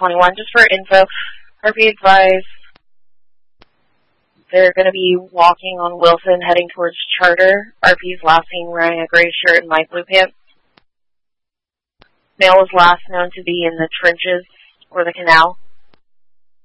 21. Just for info, RP advised they're going to be walking on Wilson heading towards Charter. RP's last seen wearing a gray shirt and light blue pants. Male was last known to be in the trenches or the canal.